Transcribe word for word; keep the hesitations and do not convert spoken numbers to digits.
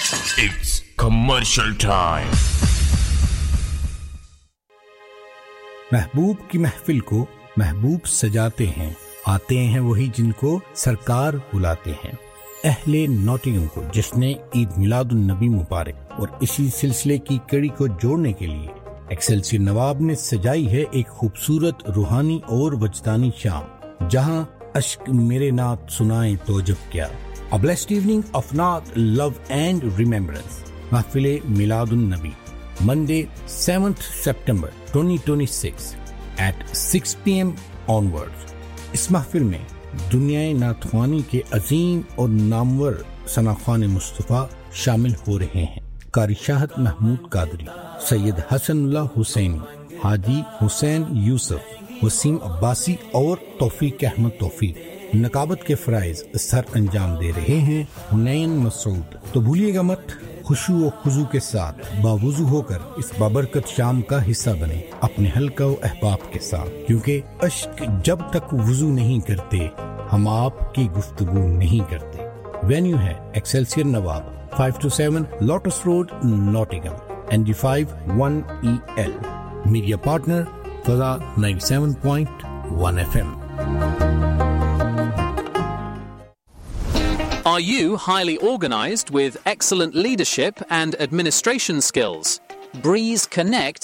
It's commercial time. محبوب کی محفل کو محبوب سجاتے ہیں, آتے ہیں وہی جن کو سرکار بلاتے ہیں. اہل نوٹنگم کو جشن عید میلاد النبی مبارک, اور اسی سلسلے کی کڑی کو جوڑنے کے لیے ایکسلسیئر نواب نے سجائی ہے ایک خوبصورت روحانی اور وجدانی شام, جہاں اشک میرے نعت سنائیں تو جب کیا. A blessed evening of Naat, love and remembrance. محفل میلاد النبی, Monday, seventh September twenty twenty-six at six p m onwards. اس محفل میں دنیائے نعتخوانی کے عظیم اور نامور ثناخوان مصطفیٰ شامل ہو رہے ہیں. قاری شاہد محمود قادری, سید حسن اللہ حسینی, حاجی حسین یوسف, وسیم عباسی اور توفیق احمد توفیق نقابت کے فرائض سر انجام دے رہے ہیں. حنین مسعود. تو بھولیے گا مت, خشوع و خضوع کے ساتھ باوضو ہو کر اس بابرکت شام کا حصہ بنے اپنے حلقہ و احباب کے ساتھ, کیونکہ اشک جب تک وضو نہیں کرتے ہم آپ کی گفتگو نہیں کرتے. وینیو ہے ایکسلسیئر نواب, five to seven Lotus Road, Nottingham, N D five one E L. Media partner فضا ninety-seven point one F M. Are you highly organized with excellent leadership and administration skills? Breeze Connect